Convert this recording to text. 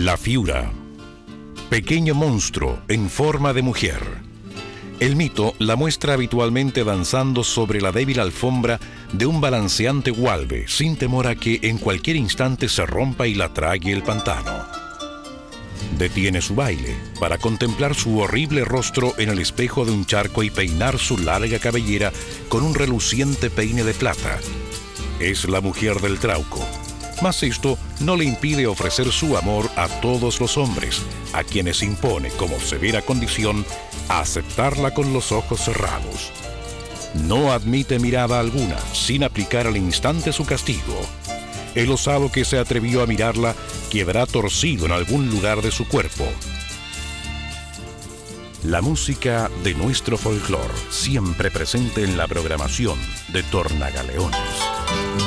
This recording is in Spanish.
La Fiura. Pequeño monstruo en forma de mujer. El mito la muestra habitualmente danzando sobre la débil alfombra de un balanceante gualbe, sin temor a que en cualquier instante se rompa y la trague el pantano. Detiene su baile para contemplar su horrible rostro en el espejo de un charco y peinar su larga cabellera con un reluciente peine de plata. Es la mujer del trauco, mas esto no le impide ofrecer su amor a todos los hombres, a quienes impone como severa condición aceptarla con los ojos cerrados. No admite mirada alguna sin aplicar al instante su castigo. El osado que se atrevió a mirarla quedará torcido en algún lugar de su cuerpo. La música de nuestro folclore, siempre presente en la programación de Tornagaleones.